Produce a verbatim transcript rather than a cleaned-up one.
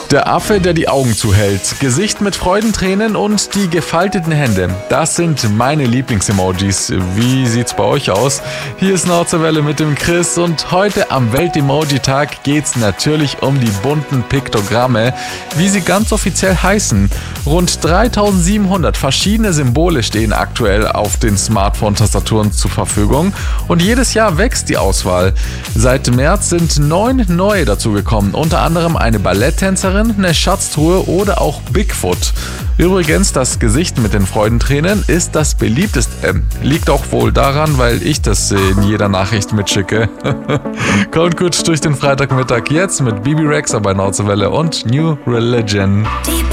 Der Affe, der die Augen zuhält, Gesicht mit Freudentränen und die gefalteten Hände. Das sind meine Lieblings-Emojis. Wie sieht's bei euch aus? Hier ist Nauzerwelle mit dem Chris und heute am Welt-Emoji-Tag geht's natürlich um die bunten Piktogramme, wie sie ganz offiziell heißen. Rund dreitausendsiebenhundert verschiedene Symbole stehen aktuell auf den Smartphone-Tastaturen zur Verfügung und jedes Jahr wächst die Auswahl. Seit März sind neun neue dazugekommen, unter anderem eine Balletttänzerin, eine Schatztruhe oder auch Bigfoot. Übrigens, das Gesicht mit den Freudentränen ist das beliebteste. Äh, liegt auch wohl daran, weil ich das in jeder Nachricht mitschicke. Kommt gut durch den Freitagmittag jetzt mit Bibi Rexha bei Nauzerwelle und New Religion.